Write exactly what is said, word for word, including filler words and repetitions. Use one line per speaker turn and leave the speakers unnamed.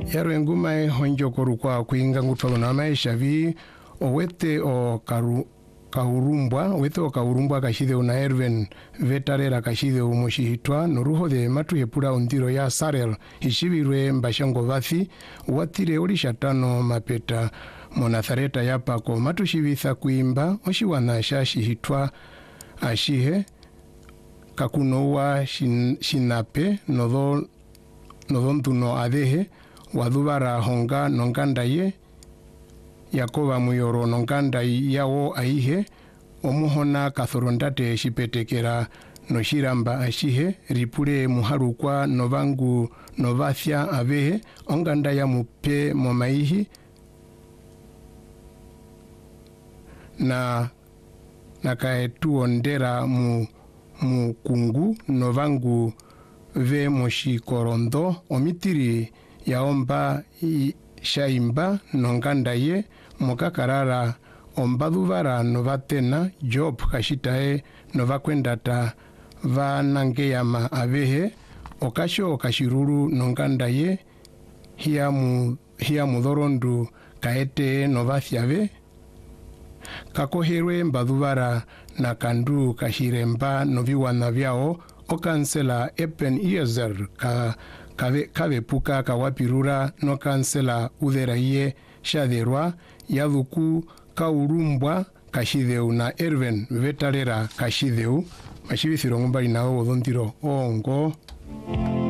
Yaro enguma honjo korukwa kuinga ngutwalo na maisha vi owete o karu kaurumbwa wete o kaurumbwa kashide una Erven vetarera kashide umushihitwa noruho de matu yepura undiro ya Sarel ishibirwe mbashango vathi watire olishatano mapeta monathareta yapako matu shivitha kuimba oshiwana shashihitwa ashihe kakunowa shin, shinape nodho nodhontuno adehe wadhuvara honga nongandaye Yakoba muyoro nonganda yawo aihe omuhona kathorondate shipetekera noshiramba ashihe ripure muharukwa novangu novathya avehe onganda ya mupe momaihi na nakaetuondera mu mukungu novangu ve moshikorondo omitiri yaomba shaimba nonganda ye mokakarara ombadhuvara novatena Job kashitae novakwendata vanangeyama avehe okasho okashiruru nonganda ye hiamu hiamudhorondu kaete novathyave kakoherwe mbadhuvara na kandu kashiremba noviwana vyao okansela Epen Iezer ka kave kavepuka kawapirura no kansela udheraiye shaderwa yadhuku kaurumbwa kashideu na Erven vetarera kashideu mashivithiro ngumbali nao odhontiro ongo